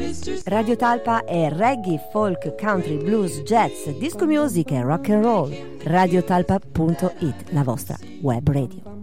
Radio Talpa è reggae, folk, country, blues, jazz, disco music e rock and roll. radiotalpa.it, la vostra web radio.